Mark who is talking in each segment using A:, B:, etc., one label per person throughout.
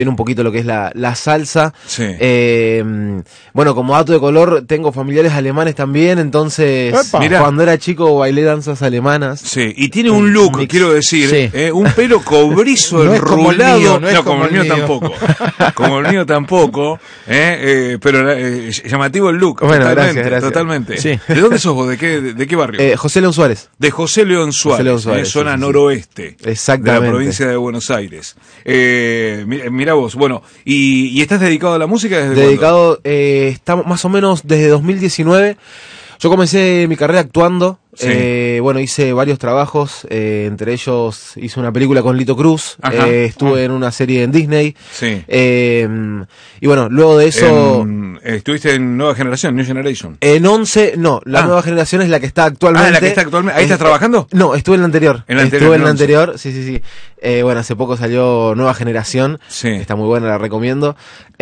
A: un poquito lo que es la salsa.
B: Sí.
A: Bueno, como dato de color, tengo familiares alemanes también, entonces
B: Mirá.
A: cuando era chico bailé danzas alemanas.
B: Sí, y tiene un look,
A: Mix.
B: quiero decir,
A: Sí.
B: Un pelo cobrizo,
C: No es como el
B: enrulado.
C: mío, no es
B: como el mío tampoco. Como el mío tampoco. Pero llamativo el look.
A: Bueno,
B: totalmente,
A: gracias.
B: totalmente.
A: Sí.
B: ¿De dónde sos vos? ¿De qué barrio?
A: José León Suárez.
B: De José León Suárez,
A: José León Suárez,
B: zona
A: sí, sí, sí.
B: noroeste
A: Exactamente.
B: de la provincia de Buenos Aires. Mira vos, bueno, ¿y estás dedicado a la música desde
A: Dedicado, estamos más o menos desde 2019. Yo comencé mi carrera actuando.
B: Sí.
A: Bueno, hice varios trabajos, entre ellos hice una película con Lito Cruz,
B: Ajá.
A: estuve en una serie en Disney.
B: Sí.
A: Y bueno, luego de eso...
B: Estuviste en Nueva Generación, New Generation.
A: En 11, no, la
B: Ah.
A: nueva generación es la que está actualmente.
B: La que está actualmente. ¿Ahí estás trabajando?
A: No, estuve en la anterior.
B: En la anterior,
A: Estuve en
B: en
A: la
B: 11.
A: anterior, sí. Bueno, hace poco salió Nueva Generación.
B: Sí.
A: Está muy buena, la recomiendo.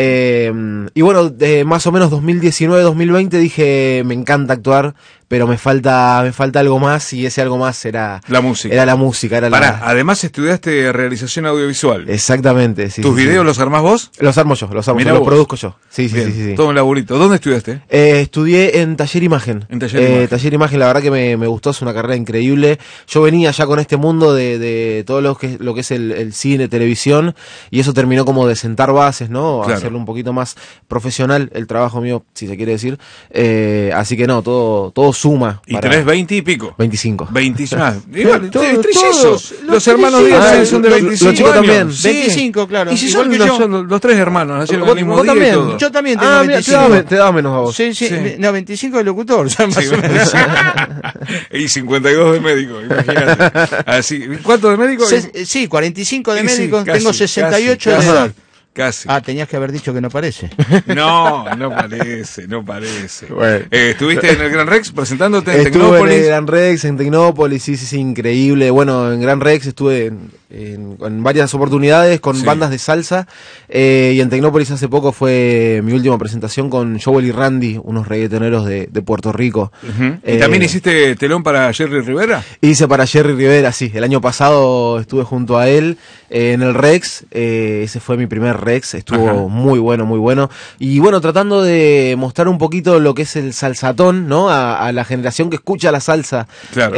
A: Y bueno, más o menos 2019-2020 dije, me encanta actuar, pero me falta algo más, y ese algo más era
B: La música.
A: Era la música, era
B: Pará, además estudiaste realización audiovisual.
A: Exactamente, sí.
B: ¿Tus
A: sí,
B: videos
A: sí.
B: los armás vos?
A: Los armo yo, los
B: Mirá
A: los
B: vos.
A: produzco yo. Sí.
B: Bien, todo un laburito. ¿Dónde estudiaste?
A: Estudié en Taller Imagen.
B: En Taller Imagen.
A: Taller Imagen, la verdad que me gustó, es una carrera increíble. Yo venía ya con este mundo de todo lo que es el cine, televisión, y eso terminó como de sentar bases, ¿no?
B: Claro.
A: Hacerlo un poquito más profesional el trabajo mío, si se quiere decir. Así que no, todo suma.
B: Y tenés 20 y pico.
A: 25.
B: 25. Igual,
C: Todos,
B: trillizos.
C: los
B: Los hermanos
C: trillizos.
B: Díaz
A: Ah,
B: son de
A: los
B: 25
A: chicos
B: años.
A: también.
B: Sí.
C: 25, claro.
B: Y si
C: Igual
B: son
C: que yo.
B: los tres hermanos, nacieron
A: ¿Vos-
B: el mismo
A: vos
B: día y
A: también?
B: todo.
C: Yo también tengo
A: Ah, mira,
C: 25.
A: te daba menos a vos.
C: Sí.
B: Sí.
C: No, 25 de locutor. Ya más
B: Sí,
C: o menos.
B: y 52 de médico, imagínate. Así, ¿cuánto de médico?
C: Sí, 45 de
B: Sí, sí,
C: médico.
B: casi,
C: Tengo 68
B: casi,
C: de edad.
B: Casi.
C: Ah, tenías que haber dicho que no parece.
B: No parece.
A: Bueno.
B: ¿Estuviste en el Gran Rex presentándote en
A: Estuve en
B: Tecnópolis?
A: el Gran Rex, en Tecnópolis, sí, increíble. Bueno, en Gran Rex estuve en varias oportunidades con
B: Sí.
A: bandas de salsa, y en Tecnópolis hace poco fue mi última presentación con Joel y Randy, unos reggaetoneros de Puerto Rico.
B: Ujú. ¿Y también hiciste telón para Jerry Rivera?
A: Hice para Jerry Rivera, sí, el año pasado estuve junto a él en el Rex, ese fue mi primer Rex, estuvo
B: Ajá.
A: muy bueno, y bueno, tratando de mostrar un poquito lo que es el salsatón, ¿no? A la generación que escucha la salsa.
B: Claro.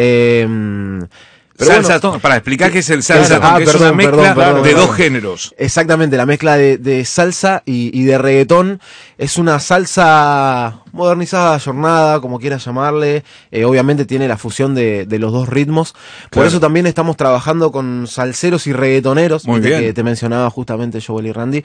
A: Pero
B: Salsa
A: bueno,
B: para explicar qué es el salsa,
A: Claro.
B: que es una mezcla
A: Perdón.
B: de dos géneros.
A: exactamente, la mezcla de salsa y de reggaetón. Es una salsa modernizada, ayornada, como quieras llamarle. Obviamente tiene la fusión de los dos ritmos. Por
B: Claro.
A: eso también estamos trabajando con salseros y reggaetoneros.
B: Muy
A: viste
B: bien.
A: que te mencionaba justamente Joel y Randy.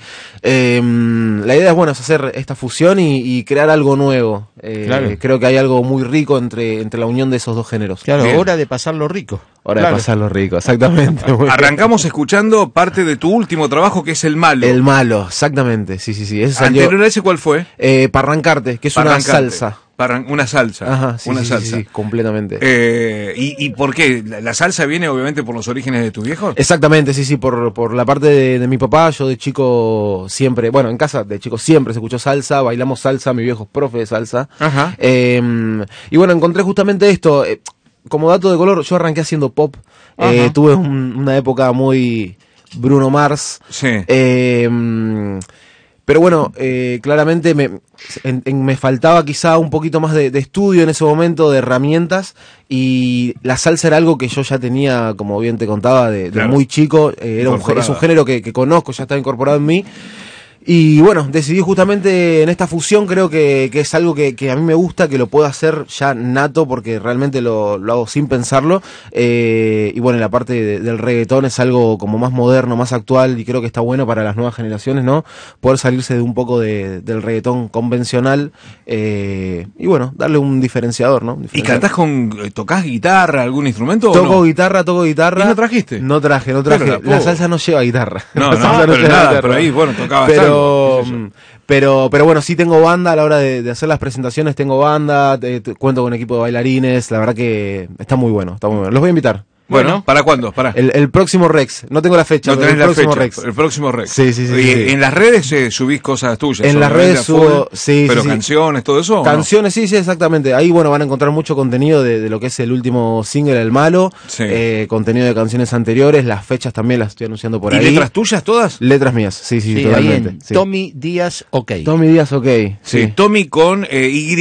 A: La idea es, bueno, es hacer esta fusión y crear algo nuevo.
C: Claro.
A: Creo que hay algo muy rico entre la unión de esos dos géneros.
C: Claro,
B: Bien.
C: hora de pasarlo rico.
A: Hora
C: Claro.
A: de pasarlo rico, exactamente. Muy bien.
B: Arrancamos escuchando parte de tu último trabajo, que es El Malo.
A: El malo, exactamente, sí. Ese salió
B: Anterior a ese, ¿cuál fue?
A: para arrancarte, que es
B: Para
A: una
B: arrancarte.
A: salsa.
B: Una salsa.
A: Ajá, sí,
B: una
A: sí,
B: salsa.
A: sí, completamente.
B: ¿Y por qué? ¿La salsa viene obviamente por los orígenes de tus viejos?
A: Exactamente, sí, por la parte de mi papá. Yo de chico siempre, bueno, en casa de chico siempre se escuchó salsa, bailamos salsa, mi viejo es profe de salsa.
B: Ajá.
A: Y bueno, encontré justamente esto. Como dato de color, yo arranqué haciendo pop.
C: Ajá.
A: Tuve una época muy Bruno Mars.
B: Sí.
A: Pero bueno, claramente me faltaba quizá un poquito más de estudio en ese momento, de herramientas, y la salsa era algo que yo ya tenía, como bien te contaba, de
B: Claro.
A: muy chico. Es un
B: Incorporada.
A: género que conozco, ya está incorporado en mí. Y bueno, decidí justamente en esta fusión, creo que es algo que a mí me gusta, que lo puedo hacer ya nato, porque realmente lo hago sin pensarlo. Y bueno, la parte del reggaetón es algo como más moderno, más actual, y creo que está bueno para las nuevas generaciones, ¿no? Poder salirse de un poco del reggaetón convencional, y bueno, darle un diferenciador, ¿no?
B: ¿Y cantás tocás guitarra, algún instrumento o
A: Toco
B: no?
A: guitarra.
B: ¿Y no trajiste?
A: No traje.
B: Pero
A: La salsa no lleva guitarra.
B: No,
A: La salsa
B: pero
A: lleva
B: nada,
A: guitarra.
B: pero ahí, bueno, tocabas
A: Pero,
B: algo, qué sé yo.
A: pero bueno, sí tengo banda a la hora de hacer las presentaciones, tengo banda, cuento con equipo de bailarines, la verdad que está muy bueno, Los voy a invitar.
B: Bueno, ¿para cuándo? Para.
A: El próximo Rex. No tengo la fecha,
B: No
A: pero
B: tenés
A: el
B: la
A: próximo
B: fecha.
A: Rex.
B: El próximo Rex.
A: Sí, sí, sí,
B: Y
A: sí.
B: en las redes subís cosas tuyas.
A: En las
B: obviamente,
A: redes
B: a full,
A: subo, sí,
B: pero
A: sí, sí.
B: canciones, todo eso. ¿o no?
A: Canciones, sí, sí, exactamente. Ahí, bueno, van a encontrar mucho contenido de lo que es el último single, El Malo.
B: Sí.
A: Contenido de canciones anteriores. Las fechas también las estoy anunciando por
B: ¿Y
A: ahí.
B: letras tuyas todas?
A: Letras mías, sí, sí,
C: Sí, ahí
A: totalmente.
C: en
A: Sí.
C: Tommy Díaz OK.
A: Tommy Díaz, ok.
B: Sí. Tommy con Y.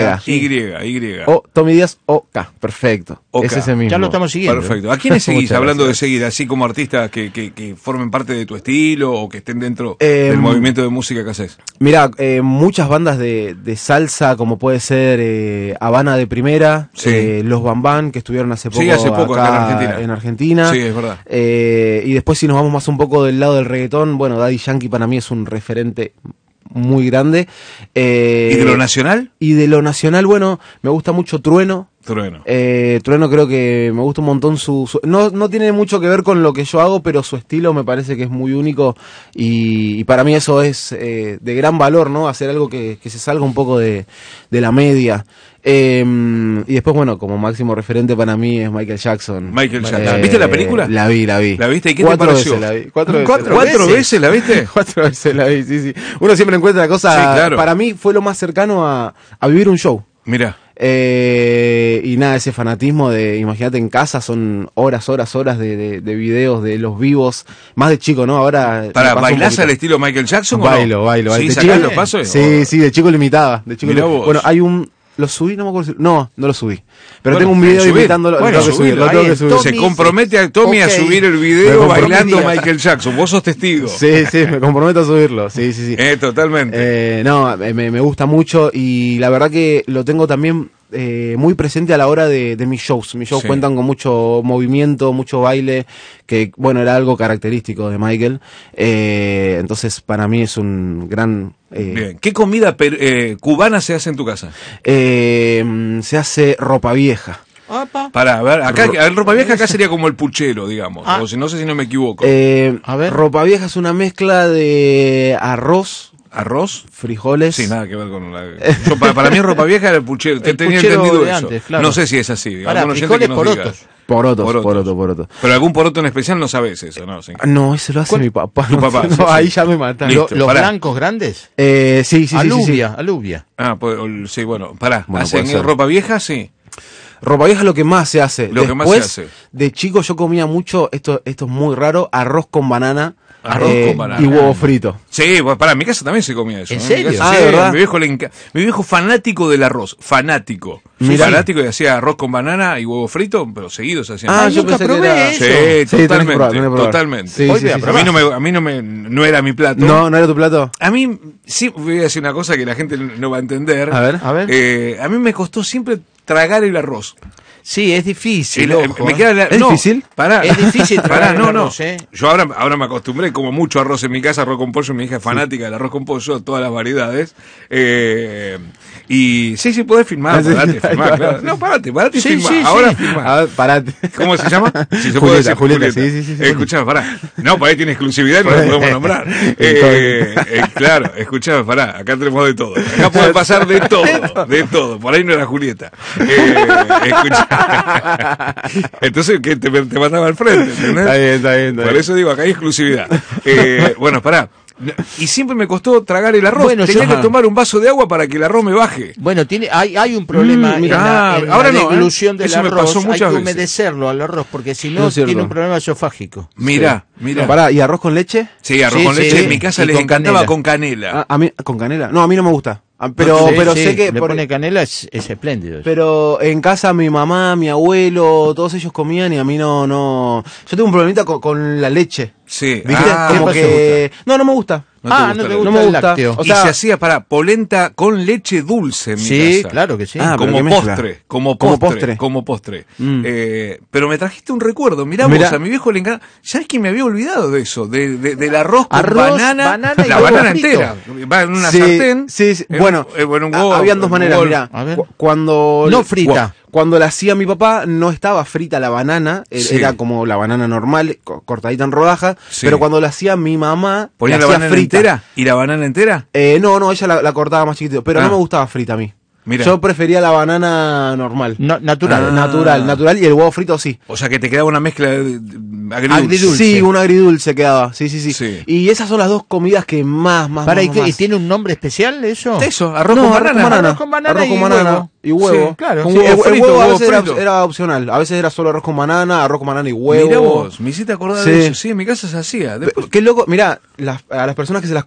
B: Y.
A: O Tommy Díaz, OK. Perfecto.
B: OK.
A: Es ese mismo.
C: Ya lo estamos siguiendo.
B: Perfecto. ¿A quiénes seguís
A: Muchas
B: hablando
A: gracias.
B: de seguir? Así como artistas que formen parte de tu estilo o que estén dentro
A: Em,
B: del movimiento de música que haces.
A: Mirá, muchas bandas de salsa, como puede ser Habana de Primera,
B: Sí.
A: Los Bambán, que estuvieron hace poco,
B: Sí, hace poco acá en Argentina. Sí, es verdad.
A: Y después, si nos vamos más un poco del lado del reggaetón, bueno, Daddy Yankee para mí es un referente muy grande.
B: ¿Y de lo nacional?
A: Y de lo nacional, bueno, me gusta mucho Trueno.
B: Trueno.
A: Trueno creo que me gusta un montón no tiene mucho que ver con lo que yo hago, pero su estilo me parece que es muy único y para mí eso es de gran valor, ¿no? Hacer algo que se salga un poco de la media. Y después, bueno, como máximo referente para mí es Michael Jackson.
B: Michael Jackson. ¿Viste la película?
A: La vi.
B: ¿La viste? ¿Y qué te
A: 4
B: pareció?
A: veces la vi. 4 veces.
B: ¿Cuatro veces la viste?
A: 4 veces la vi, sí, sí. Uno siempre encuentra cosas.
B: Sí, claro.
A: Para mí fue lo más cercano a vivir un show.
B: Mirá.
A: Y nada, ese fanatismo de, imagínate, en casa son horas de videos de los vivos, más de chico, ¿no? Ahora.
B: ¿Para
A: me pasa un
B: bailás
A: poquito.
B: al estilo Michael Jackson
A: Bailo.
B: o no? ¿Sí,
A: De
B: sacás
A: chico-
B: los pasos?
A: Sí, sí, de chico lo imitaba.
B: Mirá vos.
A: Bueno, hay un. ¿Lo subí? No me acuerdo si. No lo subí. Pero
B: Bueno,
A: tengo un video
B: subir.
A: imitándolo.
B: Bueno,
A: lo tengo que subir,
B: subilo.
A: lo tengo
C: Ahí
A: que
C: es
A: subir.
C: Tommy.
B: Se compromete a Tommy a
C: Ok.
B: subir el
A: Me
B: video
A: comprometí.
B: bailando Michael Jackson. Vos sos testigo.
A: Sí, sí, me comprometo a subirlo. Sí, sí, sí.
B: Totalmente.
A: No, me gusta mucho y la verdad que lo tengo también muy presente a la hora de mis shows. Mis shows
B: Sí.
A: cuentan con mucho movimiento, mucho baile, que bueno, era algo característico de Michael. Entonces para mí es un gran...
B: Bien. ¿Qué comida cubana se hace en tu casa?
A: se hace ropa vieja.
C: Apa.
B: Para ver, acá, el ropa vieja acá sería como el puchero, digamos.
C: Ah.
B: O si no sé si no me equivoco.
C: A ver.
A: Ropa vieja es una mezcla de arroz,
B: ¿Arroz?
A: frijoles.
B: Sí, nada que ver con la... para mí ropa vieja era el puchero.
C: El
B: Tenía
C: puchero
B: entendido
C: de
B: eso.
C: antes, claro.
B: No sé si es así.
C: Pará,
B: Algún oyente
C: frijoles
B: que nos diga.
C: porotos.
A: Poroto.
B: Pero algún poroto en especial no sabes eso, ¿no? Sí.
A: No, ese lo hace mi papá.
B: Tu papá,
A: No,
B: sí, sí.
A: ahí ya me mataron.
B: Listo.
C: ¿Los
B: pará.
C: blancos grandes?
A: Sí.
C: Alubia.
B: Ah, pues, sí, bueno, pará.
A: Bueno,
B: ¿Hacen
A: puede ser.
B: ropa vieja? Sí.
A: Ropa vieja es lo que más se hace.
B: Lo que más
A: Después,
B: se hace.
A: de chico yo comía mucho, esto es muy raro, arroz con banana.
B: Arroz con banana.
A: Y huevo frito.
B: Sí, pues para mi casa también se comía eso.
C: ¿En
B: ¿eh?
C: serio?
B: Mi casa,
A: Ah,
B: sí,
A: ¿de verdad?
B: mi viejo fanático del arroz, fanático.
A: Mirá.
B: Fanático y hacía arroz con banana y huevo frito, pero seguidos hacían.
A: Ah, yo
C: nunca
A: pensé que
C: probé
A: era...
C: eso.
B: Sí,
A: tenés que
B: totalmente,
A: probar, tenés que probar.
B: totalmente.
A: Sí,
C: Hoy
A: sí,
C: voy a
A: sí,
C: probar.
B: A mí no era mi plato.
A: No era tu plato.
B: A mí, sí, voy a decir una cosa que la gente no va a entender.
A: A ver.
C: A ver.
B: A mí me costó siempre tragar el arroz.
C: Sí, es difícil.
B: Y
C: ojo,
B: me
C: ¿eh?
B: queda
A: ¿Es difícil?
B: Pará.
C: Es difícil
B: Pará,
C: tragar el
B: no.
C: arroz, ¿eh?
B: Yo ahora me acostumbré, como mucho arroz en mi casa, arroz con pollo. Mi hija es fanática del arroz con pollo, todas las variedades. Y sí, podés filmar,
A: Sí,
B: parate,
A: sí,
B: filmar,
A: claro.
B: claro. No, parate y
C: Sí,
B: filmá.
C: sí,
B: Ahora
C: sí.
B: filmá.
A: A ver, parate.
B: ¿Cómo se llama? Si se
A: Julieta,
B: puede decir
A: Julieta, sí.
B: Escuchame, pará. No, por ahí tiene exclusividad y no la podemos nombrar. Claro, escuchame, pará. Acá tenemos de todo. Acá puede pasar de todo. Por ahí no era Julieta. Escuchá. Entonces, que te mataba al frente, ¿entendés?
A: Está bien.
B: Por eso digo, acá hay exclusividad. Bueno, pará. Y siempre me costó tragar el arroz.
C: Bueno,
B: Tenía
C: yo-
B: que tomar un vaso de agua para que el arroz me baje.
C: Bueno, hay un problema en
A: mira.
C: la
B: Ahora no,
C: deglución del
B: eso me
C: arroz.
B: pasó
C: Hay
B: muchas
C: que
B: veces.
C: humedecerlo al arroz, porque si
A: Eso
C: no
A: es cierto.
C: tiene un problema esofágico.
B: Mirá.
A: Pará, ¿y arroz con leche?
B: Sí, arroz
C: Sí,
B: con
C: sí,
B: leche.
C: sí.
B: En mi casa
C: Y
B: les
C: con
B: encantaba
C: canela.
B: con canela.
A: A mí, ¿con canela? No, a mí no me gusta. Pero
C: Sí,
A: pero
C: sí,
A: sé que...
C: le pone canela, es espléndido.
A: Pero en casa mi mamá, mi abuelo, todos ellos comían y a mí no... Yo tengo un problemita con la leche.
B: Sí.
A: ¿Viste?
B: Ah,
A: Como
C: ¿qué
A: que... No me gusta.
B: No te
C: Ah,
B: gusta
C: no te
B: la
C: gusta
A: No me
C: el
A: gusta.
C: lácteo.
A: O
B: Y
A: sea-
B: se hacía para polenta con leche dulce en mi
C: Sí,
B: casa.
C: claro que sí.
A: Ah, pero
B: Como
A: qué mezcla.
B: postre, como postre.
A: Mm.
B: Pero me trajiste un recuerdo. Mirá
A: Mirá.
B: vos, a mi viejo le encanta. ¿Sabes que me había olvidado de eso? Del arroz con
C: Arroz,
B: banana
C: banana y
B: la
C: huevo
B: banana
C: frito.
B: entera. Va en una
A: Sí,
B: sartén.
A: sí.
B: en
A: Bueno,
B: en un huevo,
A: habían dos
B: en un
A: maneras,
B: bol.
A: mirá.
C: A ver.
A: Cuando...
C: No frita.
A: Cuando la hacía mi papá, no estaba frita la banana,
B: Sí.
A: era como la banana normal, cortadita en rodajas,
B: Sí.
A: pero cuando la hacía mi mamá,
B: ¿Ponía
A: la
B: la
A: hacía
B: banana
A: frita.
B: entera? ¿Y la banana entera?
A: No, ella la cortaba más chiquitito, pero
B: Ah.
A: no me gustaba frita a mí.
B: Mirá.
A: Yo prefería la banana normal.
C: Natural.
A: Natural, y el huevo frito sí.
B: O sea que te quedaba una mezcla de agridulce.
A: Sí, un agridulce quedaba, sí.
B: Sí.
A: Y esas son las dos comidas que más.
C: ¿Y tiene un nombre especial eso?
B: Eso, arroz
A: No,
B: con banana.
C: Arroz con banana
A: Arroz
C: y
A: con banana
C: huevo.
A: y huevo.
C: Sí, claro.
A: Con
B: Sí,
A: huevo
B: frito,
A: a
B: huevo
A: veces
B: frito.
A: era opcional. A veces era solo arroz con banana y huevo.
B: Mirá vos, me hiciste acordar
A: Sí.
B: de eso. Sí, en mi casa se hacía. Después
A: Qué loco, mirá, a las personas que se las